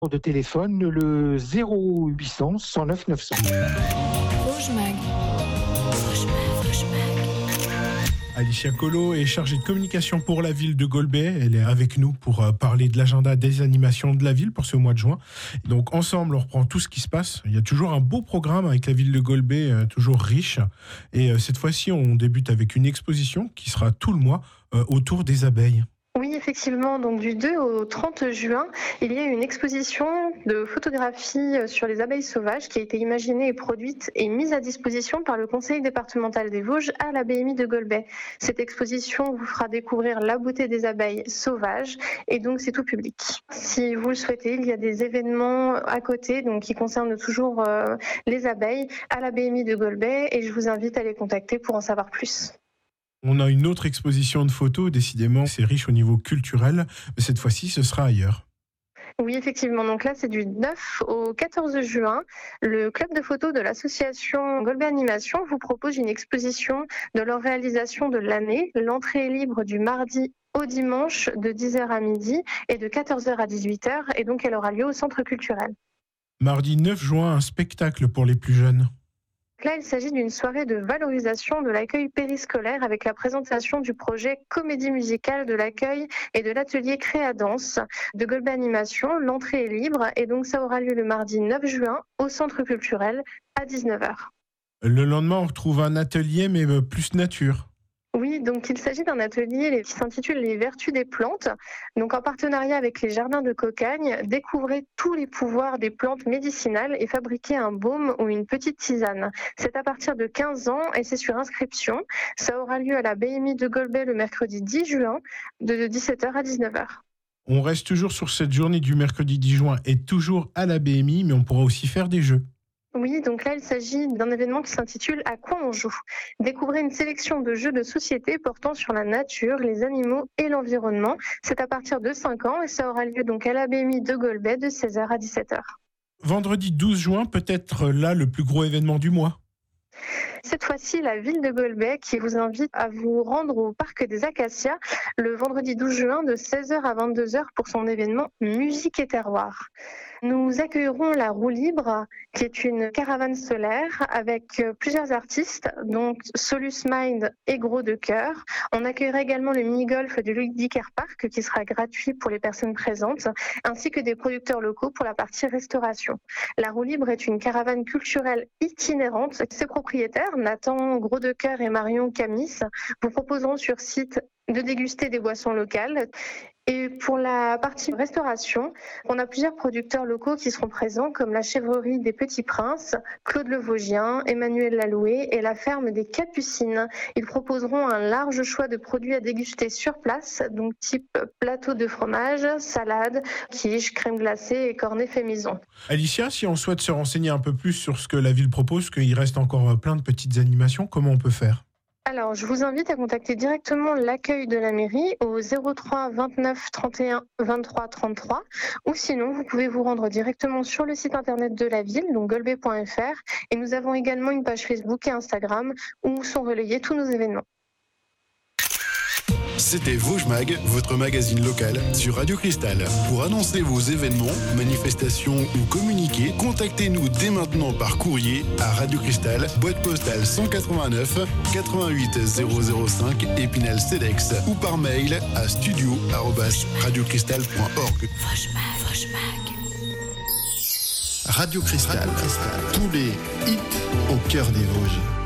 de téléphone le 0800 109 900. Rouge Mag. Alicia Colo est chargée de communication pour la ville de Golbey. Elle est avec nous pour parler de l'agenda des animations de la ville pour ce mois de juin. Donc ensemble, on reprend tout ce qui se passe. Il y a toujours un beau programme avec la ville de Golbey, toujours riche. Et cette fois-ci, on débute avec une exposition qui sera tout le mois autour des abeilles. Oui, effectivement. Donc du 2 au 30 juin, il y a une exposition de photographie sur les abeilles sauvages qui a été imaginée et produite et mise à disposition par le conseil départemental des Vosges à la BMI de Golbey. Cette exposition vous fera découvrir la beauté des abeilles sauvages et donc c'est tout public. Si vous le souhaitez, il y a des événements à côté donc qui concernent toujours les abeilles à la BMI de Golbey et je vous invite à les contacter pour en savoir plus. On a une autre exposition de photos, décidément, c'est riche au niveau culturel, mais cette fois-ci, ce sera ailleurs. Oui, effectivement. Donc là, c'est du 9 au 14 juin. Le club de photos de l'association Golbey Animation vous propose une exposition de leur réalisation de l'année. L'entrée est libre du mardi au dimanche de 10h à midi et de 14h à 18h. Et donc, elle aura lieu au centre culturel. Mardi 9 juin, un spectacle pour les plus jeunes. Là, il s'agit d'une soirée de valorisation de l'accueil périscolaire avec la présentation du projet Comédie musicale de l'accueil et de l'atelier Créadance de Golbey Animation. L'entrée est libre et donc ça aura lieu le mardi 9 juin au centre culturel à 19h. Le lendemain, on retrouve un atelier mais plus nature. Oui, donc il s'agit d'un atelier qui s'intitule Les Vertus des plantes. Donc en partenariat avec les Jardins de Cocagne, découvrez tous les pouvoirs des plantes médicinales et fabriquez un baume ou une petite tisane. C'est à partir de 15 ans et c'est sur inscription. Ça aura lieu à la BMI de Golbey le mercredi 10 juin de 17h à 19h. On reste toujours sur cette journée du mercredi 10 juin et toujours à la BMI, mais on pourra aussi faire des jeux. Oui, donc là, il s'agit d'un événement qui s'intitule « À quoi on joue ?» Découvrez une sélection de jeux de société portant sur la nature, les animaux et l'environnement. C'est à partir de 5 ans et ça aura lieu donc à la BMI de Golbey de 16h à 17h. Vendredi 12 juin, peut-être là le plus gros événement du mois. Cette fois-ci, la ville de Golbey qui vous invite à vous rendre au parc des Acacias le vendredi 12 juin de 16h à 22h pour son événement Musique et terroir. Nous accueillerons la roue libre qui est une caravane solaire avec plusieurs artistes, donc Solus Mind et Gros de Cœur. On accueillera également le mini-golf du Ludicaire Park qui sera gratuit pour les personnes présentes, ainsi que des producteurs locaux pour la partie restauration. La roue libre est une caravane culturelle itinérante. Ses propriétaires, Nathan Gros de Cœur et Marion Camis, vous proposeront sur site de déguster des boissons locales. Et pour la partie restauration, on a plusieurs producteurs locaux qui seront présents comme la chèvrerie des Petits Princes, Claude Le Vosgien, Emmanuel Laloué et la ferme des Capucines. Ils proposeront un large choix de produits à déguster sur place, donc type plateau de fromage, salade, quiche, crème glacée et cornet fait maison. Alicia, si on souhaite se renseigner un peu plus sur ce que la ville propose, qu'il reste encore plein de petites animations, comment on peut faire ? Alors, je vous invite à contacter directement l'accueil de la mairie au 03 29 31 23 33 ou sinon, vous pouvez vous rendre directement sur le site internet de la ville, donc golbey.fr, et nous avons également une page Facebook et Instagram où sont relayés tous nos événements. C'était Vosges Mag, votre magazine local sur Radio Cristal. Pour annoncer vos événements, manifestations ou communiquer, contactez-nous dès maintenant par courrier à Radio Cristal, boîte postale 189 88 005 Épinal Cedex ou par mail à studio@radiocristal.org. Radio Cristal, tous les hits au cœur des Vosges.